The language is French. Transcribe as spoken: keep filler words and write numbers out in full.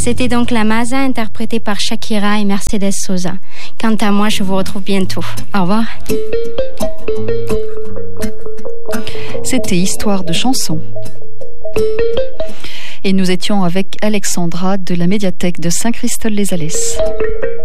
C'était donc La Maza interprétée par Shakira et Mercedes Sosa. Quant à moi, je vous retrouve bientôt. Au revoir. C'était Histoire de chansons. Et nous étions avec Alexandra de la médiathèque de Saint-Christol-les-Alès.